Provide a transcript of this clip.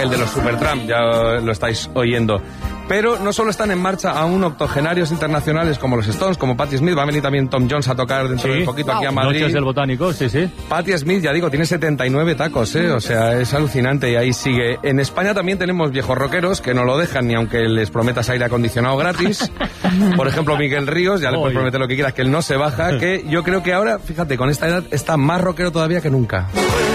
el de los Supertramp, ya lo estáis oyendo. Pero no solo están en marcha aún octogenarios internacionales como los Stones, como Patti Smith, va a venir también Tom Jones a tocar dentro de poquito aquí a Madrid. Noches del Botánico, sí. Patti Smith, ya digo, tiene 79 tacos, o sea, es alucinante y ahí sigue. En España también tenemos viejos rockeros que no lo dejan ni aunque les prometas aire acondicionado gratis. Por ejemplo, Miguel Ríos, ya le puedes prometer lo que quieras, que él no se baja, que yo creo que ahora, fíjate, con esta edad está más rockero todavía que nunca.